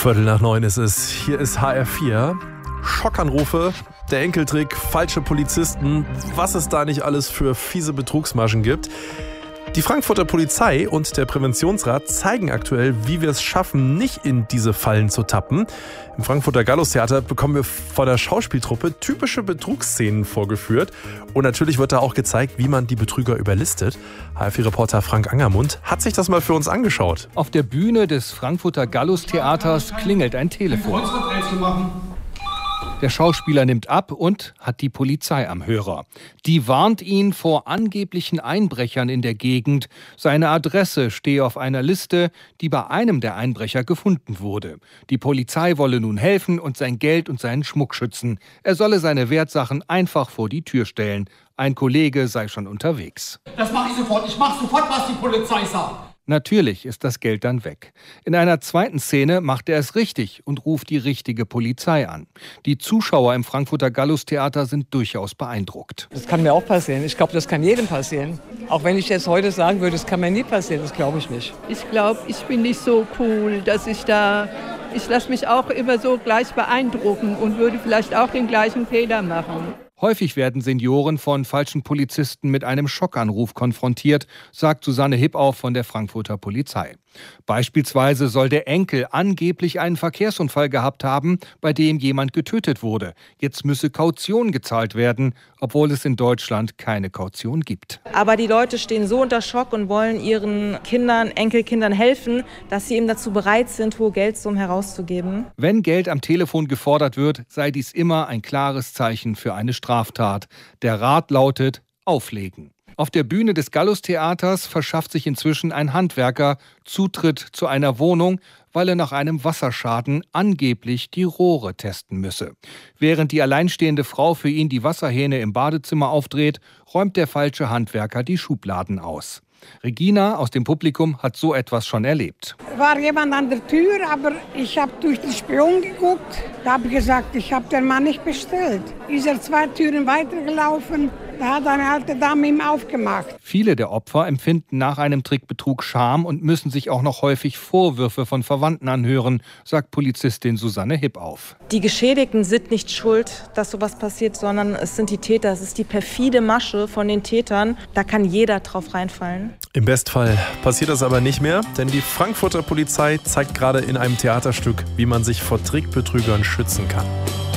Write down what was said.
8:15 ist es. Hier ist HR4. Schockanrufe, der Enkeltrick, falsche Polizisten, was es da nicht alles für fiese Betrugsmaschen gibt. Die Frankfurter Polizei und der Präventionsrat zeigen aktuell, wie wir es schaffen, nicht in diese Fallen zu tappen. Im Frankfurter Gallustheater bekommen wir von der Schauspieltruppe typische Betrugsszenen vorgeführt. Und natürlich wird da auch gezeigt, wie man die Betrüger überlistet. HR4-Reporter Frank Angermund hat sich das mal für uns angeschaut. Auf der Bühne des Frankfurter Gallustheaters klingelt ein Telefon. Der Schauspieler nimmt ab und hat die Polizei am Hörer. Die warnt ihn vor angeblichen Einbrechern in der Gegend. Seine Adresse stehe auf einer Liste, die bei einem der Einbrecher gefunden wurde. Die Polizei wolle nun helfen und sein Geld und seinen Schmuck schützen. Er solle seine Wertsachen einfach vor die Tür stellen. Ein Kollege sei schon unterwegs. Das mache ich sofort. Ich mache sofort, was die Polizei sagt. Natürlich ist das Geld dann weg. In einer zweiten Szene macht er es richtig und ruft die richtige Polizei an. Die Zuschauer im Frankfurter Gallustheater sind durchaus beeindruckt. Das kann mir auch passieren. Ich glaube, das kann jedem passieren. Auch wenn ich jetzt heute sagen würde, das kann mir nie passieren, das glaube ich nicht. Ich glaube, ich bin nicht so cool, dass ich lasse mich auch immer so gleich beeindrucken und würde vielleicht auch den gleichen Fehler machen. Häufig werden Senioren von falschen Polizisten mit einem Schockanruf konfrontiert, sagt Susanne Hippauf von der Frankfurter Polizei. Beispielsweise soll der Enkel angeblich einen Verkehrsunfall gehabt haben, bei dem jemand getötet wurde. Jetzt müsse Kaution gezahlt werden, obwohl es in Deutschland keine Kaution gibt. Aber die Leute stehen so unter Schock und wollen ihren Kindern, Enkelkindern helfen, dass sie eben dazu bereit sind, hohe Geldsummen herauszugeben. Wenn Geld am Telefon gefordert wird, sei dies immer ein klares Zeichen für eine Straftat. Der Rat lautet: Auflegen. Auf der Bühne des Gallustheaters verschafft sich inzwischen ein Handwerker Zutritt zu einer Wohnung, weil er nach einem Wasserschaden angeblich die Rohre testen müsse. Während die alleinstehende Frau für ihn die Wasserhähne im Badezimmer aufdreht, räumt der falsche Handwerker die Schubladen aus. Regina aus dem Publikum hat so etwas schon erlebt. War jemand an der Tür, aber ich habe durch den Spion geguckt. Da habe ich gesagt, ich habe den Mann nicht bestellt. Ist er 2 Türen weitergelaufen, da hat eine alte Dame ihm aufgemacht. Viele der Opfer empfinden nach einem Trickbetrug Scham und müssen sich auch noch häufig Vorwürfe von Verwandten anhören, sagt Polizistin Susanne Hippauf. Die Geschädigten sind nicht schuld, dass sowas passiert, sondern es sind die Täter. Es ist die perfide Masche von den Tätern. Da kann jeder drauf reinfallen. Im Bestfall passiert das aber nicht mehr, denn die Frankfurter Polizei zeigt gerade in einem Theaterstück, wie man sich vor Trickbetrügern schützen kann.